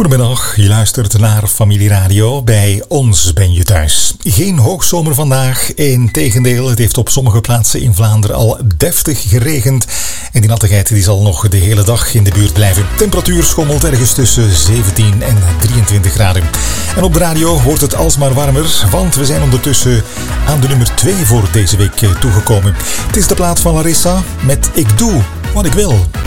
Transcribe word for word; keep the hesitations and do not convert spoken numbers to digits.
Goedemiddag, je luistert naar Familie Radio. Bij ons ben je thuis. Geen hoogzomer vandaag, integendeel, het heeft op sommige plaatsen in Vlaanderen al deftig geregend. En die nattigheid die zal nog de hele dag in de buurt blijven. Temperatuur schommelt ergens tussen zeventien en drieëntwintig graden. En op de radio wordt het alsmaar warmer, want we zijn ondertussen aan de nummer twee voor deze week toegekomen. Het is de plaat van Larissa met Ik Doe Wat Ik Wil.